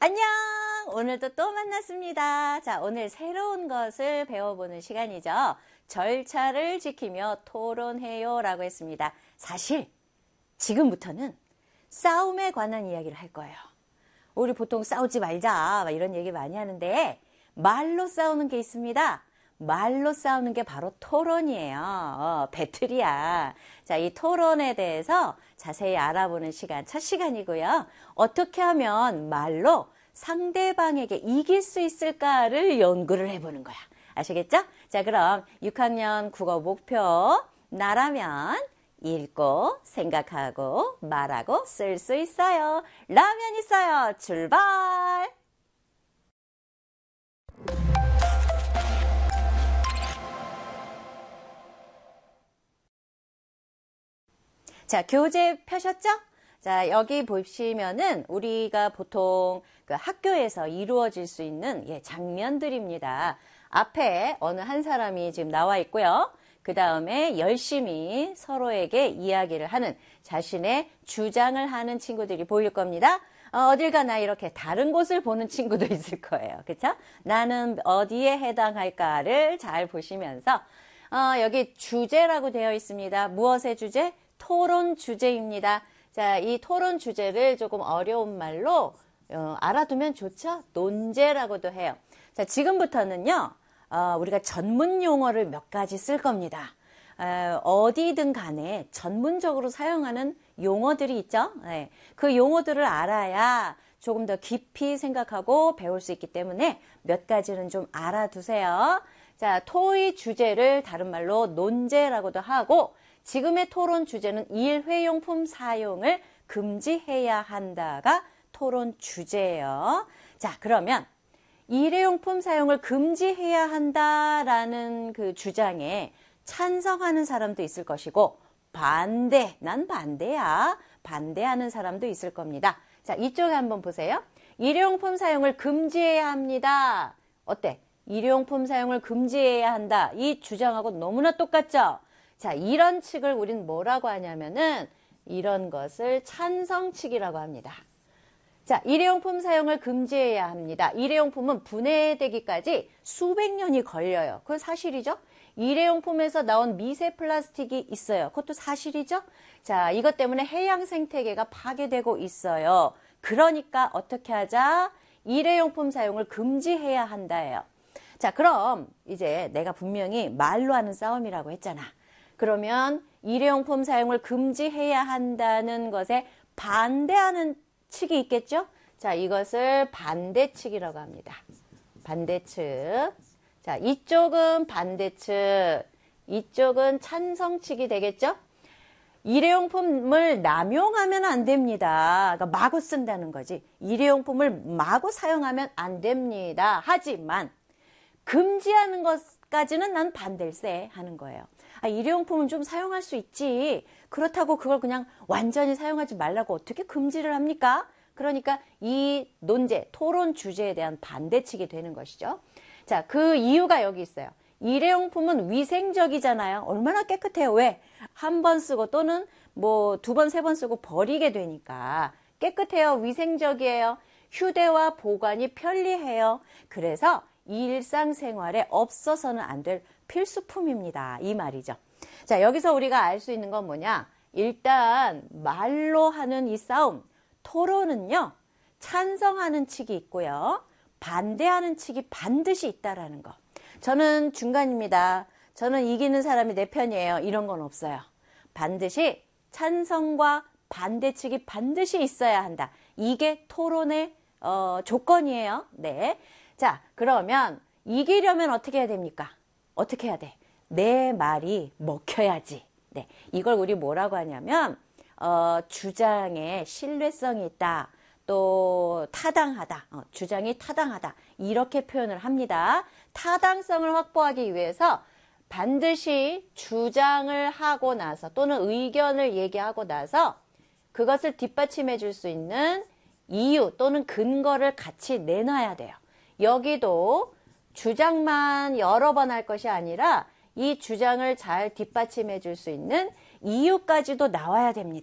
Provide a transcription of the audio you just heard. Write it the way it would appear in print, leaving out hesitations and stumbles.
안녕! 오늘도 또 만났습니다. 자, 오늘 새로운 것을 배워보는 시간이죠. 절차를 지키며 토론해요 라고 했습니다. 사실 지금부터는 싸움에 관한 이야기를 할 거예요. 우리 보통 싸우지 말자 이런 얘기 많이 하는데 말로 싸우는 게 있습니다. 말로 싸우는 게 바로 토론이에요. 배틀이야. 자, 이 토론에 대해서 자세히 알아보는 시간, 첫 시간이고요. 어떻게 하면 말로 상대방에게 이길 수 있을까를 연구를 해보는 거야. 아시겠죠? 자, 그럼 6학년 국어 목표, 나라면 읽고 생각하고 말하고 쓸 수 있어요. 라면 있어요. 출발! 자, 교재 펴셨죠? 자, 여기 보시면은 우리가 보통 그 학교에서 이루어질 수 있는 장면들입니다. 앞에 어느 한 사람이 지금 나와 있고요. 그 다음에 열심히 서로에게 이야기를 하는 자신의 주장을 하는 친구들이 보일 겁니다. 어딜 가나 이렇게 다른 곳을 보는 친구도 있을 거예요. 그쵸? 나는 어디에 해당할까를 잘 보시면서 여기 주제라고 되어 있습니다. 무엇의 주제? 토론 주제입니다. 자, 이 토론 주제를 조금 어려운 말로 알아두면 좋죠? 논제라고도 해요. 자, 지금부터는요, 우리가 전문 용어를 몇 가지 쓸 겁니다. 어디든 간에 전문적으로 사용하는 용어들이 있죠? 네, 그 용어들을 알아야 조금 더 깊이 생각하고 배울 수 있기 때문에 몇 가지는 좀 알아두세요. 자, 토의 주제를 다른 말로 논제라고도 하고, 지금의 토론 주제는 일회용품 사용을 금지해야 한다가 토론 주제예요. 자, 그러면 일회용품 사용을 금지해야 한다라는 그 주장에 찬성하는 사람도 있을 것이고, 난 반대야. 반대하는 사람도 있을 겁니다. 자, 이쪽에 한번 보세요. 일회용품 사용을 금지해야 합니다. 어때? 일회용품 사용을 금지해야 한다. 이 주장하고 너무나 똑같죠? 자, 이런 측을 우린 뭐라고 하냐면은 이런 것을 찬성측이라고 합니다. 자, 일회용품 사용을 금지해야 합니다. 일회용품은 분해되기까지 수백 년이 걸려요. 그건 사실이죠? 일회용품에서 나온 미세 플라스틱이 있어요. 그것도 사실이죠? 자, 이것 때문에 해양 생태계가 파괴되고 있어요. 그러니까 어떻게 하자? 일회용품 사용을 금지해야 한다예요. 자, 그럼 이제 내가 분명히 말로 하는 싸움이라고 했잖아. 그러면 일회용품 사용을 금지해야 한다는 것에 반대하는 측이 있겠죠? 자, 이것을 반대측이라고 합니다. 반대측. 자, 이쪽은 반대측, 이쪽은 찬성측이 되겠죠? 일회용품을 남용하면 안 됩니다. 그러니까 마구 쓴다는 거지. 일회용품을 마구 사용하면 안 됩니다. 하지만 금지하는 것까지는 난 반댈세 하는 거예요. 일회용품은 좀 사용할 수 있지. 그렇다고 그걸 그냥 완전히 사용하지 말라고 어떻게 금지를 합니까? 그러니까 이 논제, 토론 주제에 대한 반대측이 되는 것이죠. 자, 그 이유가 여기 있어요. 일회용품은 위생적이잖아요. 얼마나 깨끗해요. 왜? 한 번 쓰고 또는 뭐 두 번, 세 번 쓰고 버리게 되니까 깨끗해요. 위생적이에요. 휴대와 보관이 편리해요. 그래서 일상생활에 없어서는 안 될 필수품입니다. 이 말이죠. 자, 여기서 우리가 알 수 있는 건 뭐냐? 일단 말로 하는 이 싸움, 토론은요, 찬성하는 측이 있고요, 반대하는 측이 반드시 있다라는 거. 저는 중간입니다. 저는 이기는 사람이 내 편이에요. 이런 건 없어요. 반드시 찬성과 반대 측이 반드시 있어야 한다. 이게 토론의 조건이에요. 네. 자, 그러면 이기려면 어떻게 해야 됩니까? 어떻게 해야 돼? 내 말이 먹혀야지. 네, 이걸 우리 뭐라고 하냐면 주장에 신뢰성이 있다. 또 타당하다. 주장이 타당하다. 이렇게 표현을 합니다. 타당성을 확보하기 위해서 반드시 주장을 하고 나서 또는 의견을 얘기하고 나서 그것을 뒷받침해 줄 수 있는 이유 또는 근거를 같이 내놔야 돼요. 여기도 주장만 여러 번 할 것이 아니라 이 주장을 잘 뒷받침해 줄 수 있는 이유까지도 나와야 됩니다.